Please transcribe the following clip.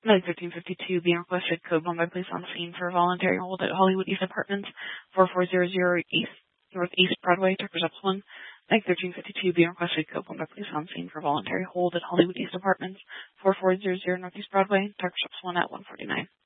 Meg 1352 being requested code 1 by police on scene for a voluntary hold at Hollywood East Apartments, 4400 East Northeast Broadway, Tucker's Ups 1. Meg 1352 being requested code 1 by police on scene for a voluntary hold at Hollywood East Apartments, 4400 Northeast Broadway, Tucker's Ups 1 at 149.